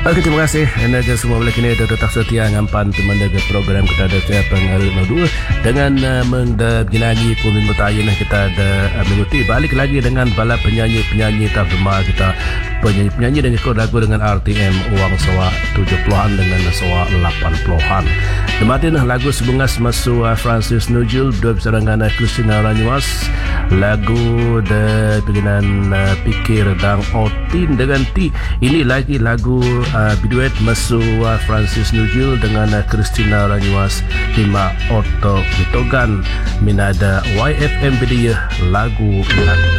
Okey, terima kasih anda semua boleh kini tetap setia ngampan mendengar program kita ada setiap tanggal 2 dengan mendengi pun minggu tayin kita ada minggu ti balik lagi dengan bala penyanyi-penyanyi terkenal kita, penyanyi-penyanyi dengan lagu dengan RTM uang sawa 70-an dengan sawa 80-an. Dematin lagu sebungas masuk Francis Nugel berdua bersama dengan Christina Ranyuas, lagu dengan pikir dan otin dengan ti. Ini lagi lagu biduet masuk Francis Nugel dengan Christina Ranyuas Hima Otto Bitogan minada YFM video lagu